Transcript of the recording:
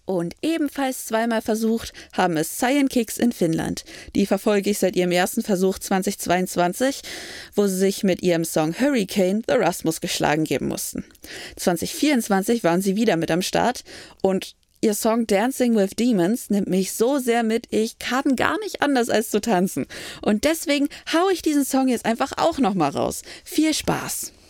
Und ebenfalls zweimal versucht haben es Cyan Kicks in Finnland. Die verfolge ich seit ihrem ersten Versuch 2022, wo sie sich mit ihrem Song Hurricane The Rasmus geschlagen geben mussten. 2024 waren sie wieder mit am Start und ihr Song Dancing with Demons nimmt mich so sehr mit, ich kann gar nicht anders als zu tanzen. Und deswegen hau ich diesen Song jetzt einfach auch nochmal raus. Viel Spaß!